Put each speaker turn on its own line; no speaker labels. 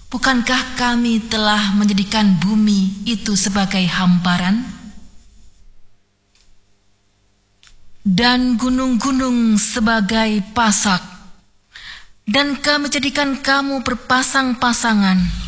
Bukankah kami telah menjadikan bumi itu sebagai hamparan? Dan gunung-gunung sebagai pasak, dan kami jadikan kamu berpasang-pasangan